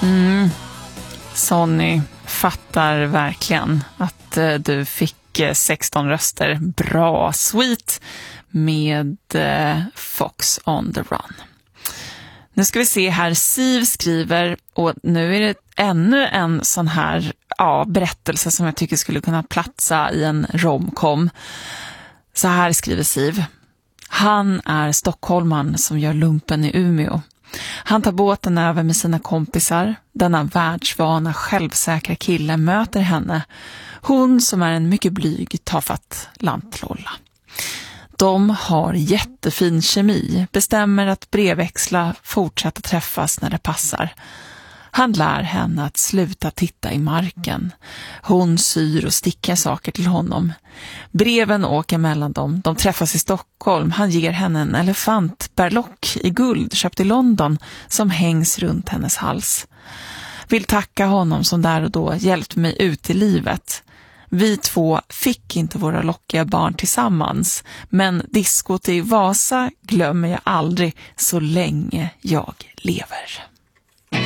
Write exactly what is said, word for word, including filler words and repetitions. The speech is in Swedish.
Mm. Sonny fattar verkligen att eh, du fick eh, sexton röster. Bra, sweet med eh, Fox on the Run. Nu ska vi se här, Siv skriver, och nu är det ännu en sån här ja, berättelse som jag tycker skulle kunna platsa i en romcom. Så här skriver Siv. Han är stockholman som gör lumpen i Umeå. Han tar båten över med sina kompisar. Denna världsvana, självsäkra kille möter henne. Hon som är en mycket blyg, tafatt lantlolla. De har jättefin kemi, bestämmer att brevväxla, fortsätta träffas när det passar. Han lär henne att sluta titta i marken. Hon syr och stickar saker till honom. Breven åker mellan dem. De träffas i Stockholm. Han ger henne en elefantberlock i guld köpt i London som hängs runt hennes hals. Vill tacka honom som där och då hjälpt mig ut i livet. Vi två fick inte våra lockiga barn tillsammans, men diskot i Vasa glömmer jag aldrig så länge jag lever.